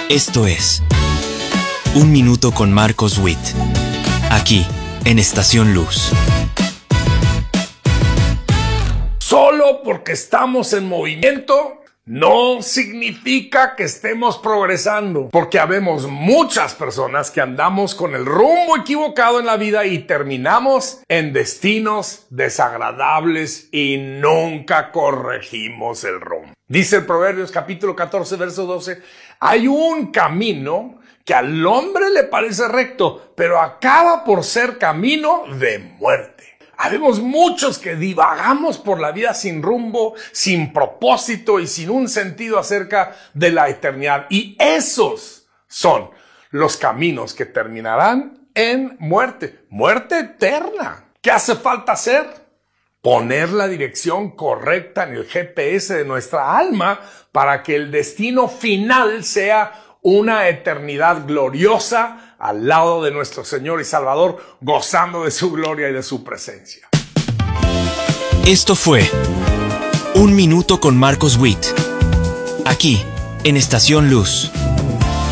Esto es Un Minuto con Marcos Witt, aquí en Estación Luz. Solo porque estamos en movimiento no significa que estemos progresando, porque habemos muchas personas que andamos con el rumbo equivocado en la vida y terminamos en destinos desagradables y nunca corregimos el rumbo. Dice el Proverbios capítulo 14, verso 12, hay un camino que al hombre le parece recto, pero acaba por ser camino de muerte. Habemos muchos que divagamos por la vida sin rumbo, sin propósito y sin un sentido acerca de la eternidad. Y esos son los caminos que terminarán en muerte, muerte eterna. ¿Qué hace falta hacer? Poner la dirección correcta en el GPS de nuestra alma para que el destino final sea una eternidad gloriosa al lado de nuestro Señor y Salvador, gozando de su gloria y de su presencia. Esto fue Un Minuto con Marcos Witt, aquí en Estación Luz.